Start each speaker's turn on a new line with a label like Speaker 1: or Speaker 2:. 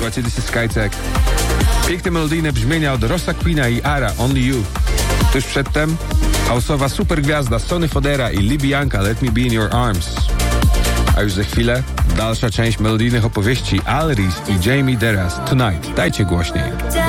Speaker 1: Słuchajcie, This is Skytech. Piękne melodyjne brzmienia od Rossa Queena i Ara, Only You. Tuż przedtem house'owa supergwiazda Sonny Fodera i Lee Bianca, Let Me Be In Your Arms. A już za chwilę dalsza część melodyjnych opowieści Al Reese i Jamie Deras, Tonight. Dajcie głośniej.